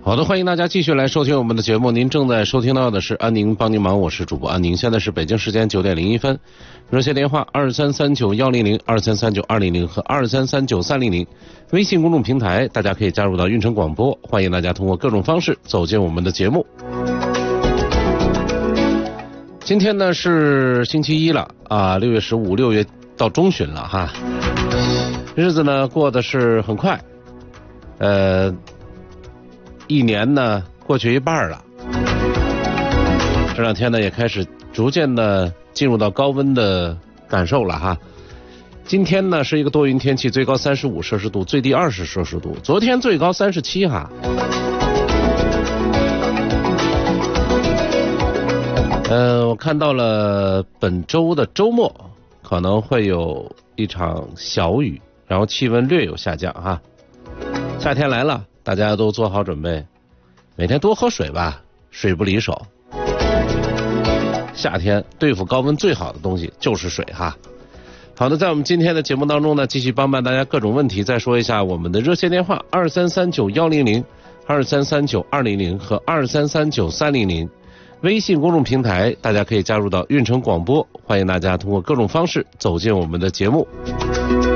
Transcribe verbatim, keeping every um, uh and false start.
好的，欢迎大家继续来收听我们的节目。您正在收听到的是安宁帮您忙，我是主播安宁。现在是北京时间九点零一分，热线电话二三三九幺零零、二三三九二零零和二三三九三零零。微信公众平台大家可以加入到运城广播，欢迎大家通过各种方式走进我们的节目。今天呢是星期一了啊，六月十五，六月到中旬了哈，日子呢过得是很快，呃。一年呢过去一半了，这两天呢也开始逐渐的进入到高温的感受了哈。今天呢是一个多云天气，最高三十五摄氏度，最低二十摄氏度。昨天最高三十七哈。呃，我看到了本周的周末可能会有一场小雨，然后气温略有下降哈。夏天来了。大家都做好准备，每天多喝水吧，水不离手。夏天对付高温最好的东西就是水哈。好的，在我们今天的节目当中呢，继续帮帮大家各种问题。再说一下我们的热线电话二三三九幺零零、二三三九二零零和二三三九三零零。微信公众平台大家可以加入到运城广播，欢迎大家通过各种方式走进我们的节目。